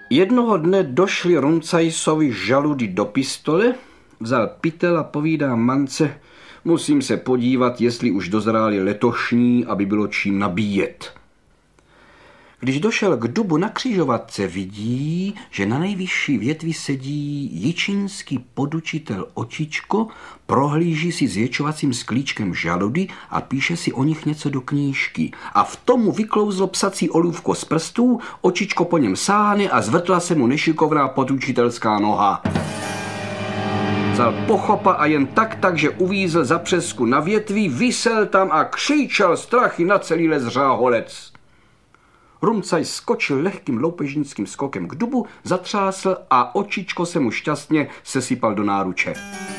Jednoho dne došli Rumcajsovi žaludy do pistole, vzal pytel a povídá Mance, musím se podívat, jestli už dozráli letošní, aby bylo čím nabíjet. Když došel k dubu na křižovatce, vidí, že na nejvyšší větvi sedí jičínský podučitel Očičko, prohlíží si zvětšovacím sklíčkem žaludy a píše si o nich něco do knížky. A v tomu vyklouzlo psací olůvko z prstů, Očičko po něm sáhne a zvrtla se mu nešikovná podučitelská noha. Vzal pochopa a jen tak, že uvízl za přesku na větví, visel tam a křičel strachy na celý les Řáholec. Rumcajs skočil lehkým loupežnickým skokem k dubu, zatřásl a Očičko se mu šťastně sesypal do náruče.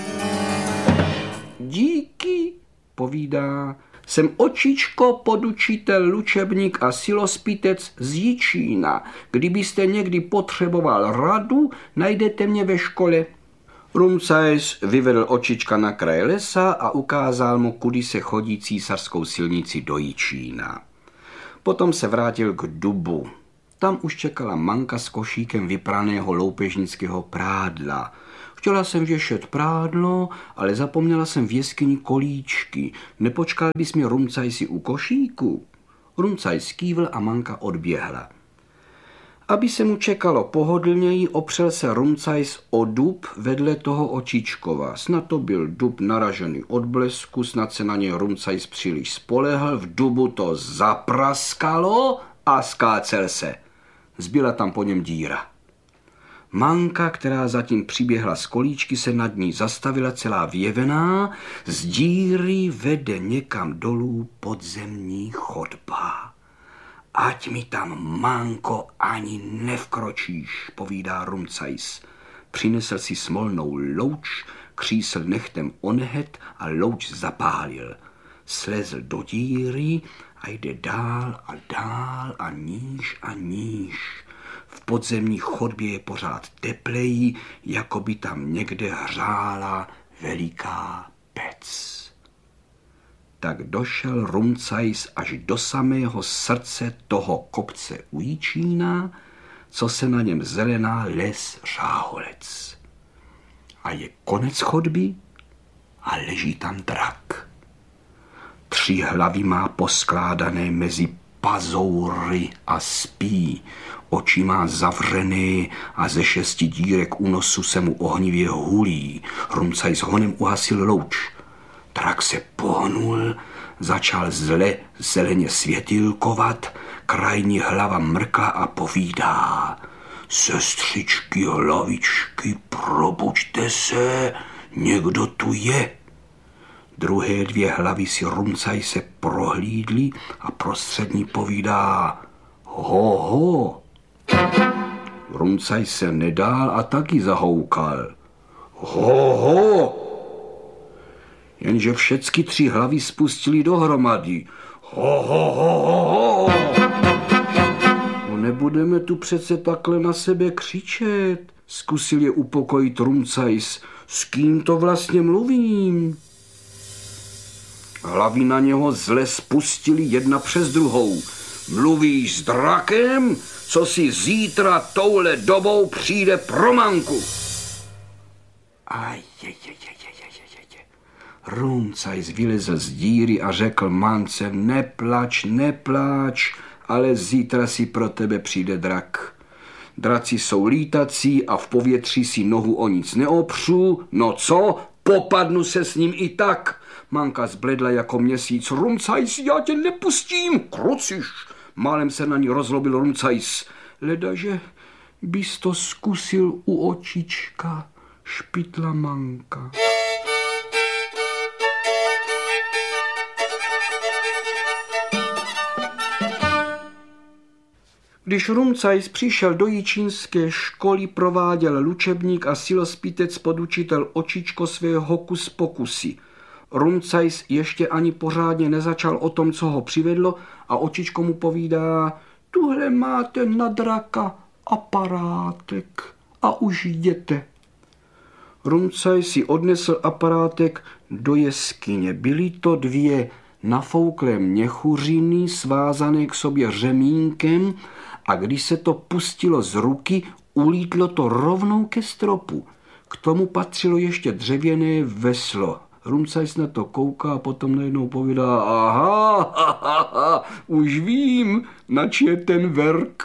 Díky, povídá, jsem Očičko, podučitel, lučebník a silospitec z Jičína. Kdybyste někdy potřeboval radu, najdete mě ve škole. Rumcajs vyvedl Očička na kraj lesa a ukázal mu, kudy se chodí císařskou silnici do Jičína. Potom se vrátil k dubu. Tam už čekala Manka s košíkem vypraného loupežnického prádla. Chtěla jsem věšet prádlo, ale zapomněla jsem v jeskyni kolíčky. Nepočkal bys mi, Rumcajsi, u košíku? Rumcajs kývl a Manka odběhla. Aby se mu čekalo pohodlněji, opřel se Rumcajs o dub vedle toho Očičkova. Snad to byl dub naražený od blesku, snad se na něj Rumcajs příliš spolehl, v dubu to zapraskalo a skácel se. Zbyla tam po něm díra. Manka, která zatím přiběhla z kolíčky, se nad ní zastavila celá vyjevená, z díry vede někam dolů podzemní chodba. Ať mi tam, Manko, ani nevkročíš, povídá Rumcajs. Přinesl si smolnou louč, křísl nechtem o nehet a louč zapálil. Slezl do díry a jde dál a níž a níž. V podzemní chodbě je pořád tepleji, jako by tam někde hřála veliká pec. Tak došel Rumcajs až do samého srdce toho kopce u Jičína, co se na něm zelená les Řáholec. A je konec chodby a leží tam drak. 3 hlavy má poskládané mezi pazoury a spí. Oči má zavřené a ze 6 dírek u nosu se mu ohnivě hulí. Rumcajs honem uhasil louč. Drak se pohnul, začal zeleně světilkovat, krajní hlava mrkla a povídá. Sestřičky, hlavičky, probuďte se, někdo tu je. Druhé 2 hlavy si Rumcajse prohlídly a prostřední povídá. Ho, ho. Rumcajs se nedál a taky zahoukal. Ho, ho. Jenže všecky 3 hlavy spustili dohromady. Ho, ho, ho, ho, ho. No nebudeme tu přece takhle na sebe křičet, zkusil je upokojit Rumcajs. S kým to vlastně mluvím? Hlavy na něho zle spustili jedna přes druhou. Mluvíš s drakem, co si zítra touhle dobou přijde pro Manku. Rumcajs vylezl z díry a řekl Mance, neplač, ale zítra si pro tebe přijde drak. Draci jsou lítací a v povětří si nohu o nic neopřu. No co, popadnu se s ním i tak. Manka zbledla jako měsíc. Rumcajs, já tě nepustím, kruciš. Málem se na ní rozlobil Rumcajs. Ledaže bys to zkusil u Očička, špitla Manka. Když Rumcajs přišel do jičínské školy, prováděl lučebník a silospitec podučitel Očičko své hokus pokusy. Rumcajs ještě ani pořádně nezačal o tom, co ho přivedlo, a Očičko mu povídá, tuhle máte na draka aparátek a už jděte. Rumcajs si odnesl aparátek do jeskyně. Byly to 2 nafouklé měchuřiny svázané k sobě řemínkem, a když se to pustilo z ruky, ulítlo to rovnou ke stropu. K tomu patřilo ještě dřevěné veslo. Rumcajs na to kouká a potom najednou povídá: aha, už vím, nač je ten verk.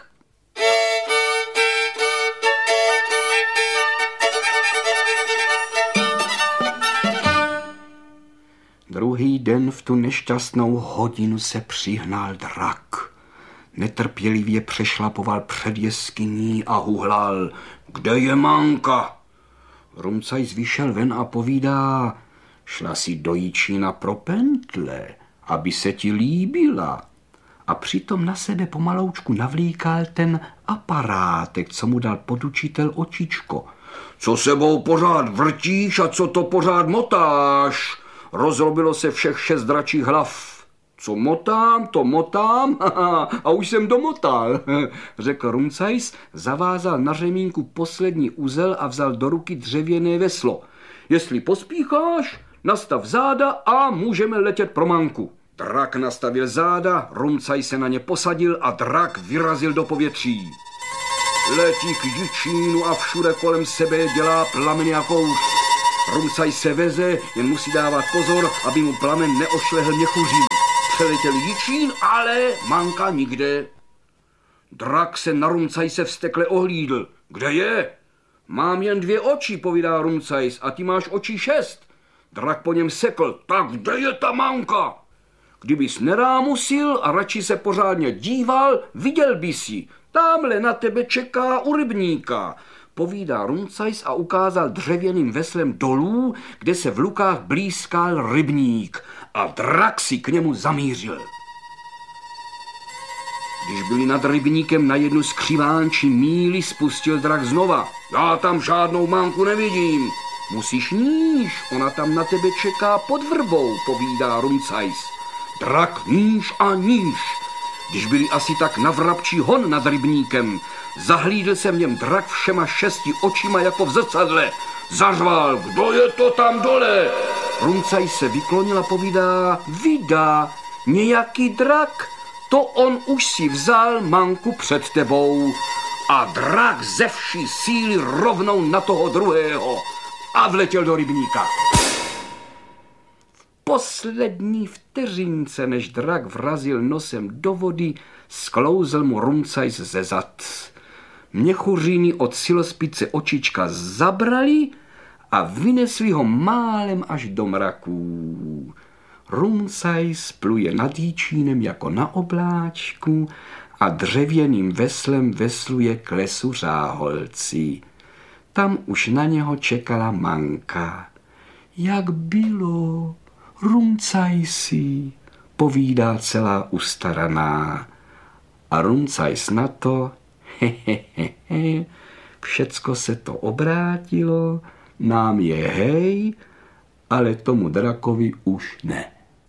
Druhý den v tu nešťastnou hodinu se přihnal drak. Netrpělivě přešlapoval před jeskyní a huhlal: kde je Manka? Rumcajs vyšel ven a povídá: šla si do Jičína pro pentle, aby se ti líbila. A přitom na sebe pomaloučku navlíkal ten aparátek, co mu dal podučitel Očičko. Co sebou pořád vrtíš a co to pořád motáš? Rozrobilo se všech 6 dračích hlav. Co motám, to motám a už jsem domotal, řekl Rumcajs, zavázal na řemínku poslední uzel a vzal do ruky dřevěné veslo. Jestli pospícháš, nastav záda a můžeme letět pro Manku. Drak nastavil záda, Rumcajs se na ně posadil a drak vyrazil do povětří. Letí k Jičínu a všude kolem sebe dělá plamen jako už. Rumcajs se veze, jen musí dávat pozor, aby mu plamen neošlehl měchuří. Přeletěl Jičín, ale Manka nikde. Drak se na Rumcajse vztekle ohlídl. Kde je? Mám jen 2 oči, povídá Rumcajs, a ty máš oči 6. Drak po něm sekl. Tak kde je ta Manka? Kdybys nerámusil a radši se pořádně díval, viděl bys ji. Támhle na tebe čeká u rybníka, povídá Rumcajs a ukázal dřevěným veslem dolů, kde se v lukách blízkal rybník, a drak si k němu zamířil. Když byli nad rybníkem na jednu skřivánčí míli, spustil drak znova. Já tam žádnou Manku nevidím. Musíš níž, ona tam na tebe čeká pod vrbou, povídá Rumcajs. Drak níž a níž. Když byli asi tak na vrabčí hon nad rybníkem, zahlídl se v něm drak všema 6 očima jako v zrcadle. Zařval: kdo je to tam dole? Rumcajs se vyklonil a povídá: vida, nějaký drak, to on už si vzal Manku před tebou. A drak ze vší síly rovnou na toho druhého a vletěl do rybníka. V poslední vteřince, než drak vrazil nosem do vody, sklouzl mu Rumcajs ze zad. Měchuříny od silospice Očička zabrali a vynesli ho málem až do mraků. Rumcajs pluje nad Jičínem jako na obláčku a dřevěným veslem vesluje k lesu Řáholci. Tam už na něho čekala Manka. Jak bylo, Rumcajsi, povídá celá ustaraná. A Rumcajs na to: všecko se to obrátilo, nám je hej, ale tomu drakovi už ne.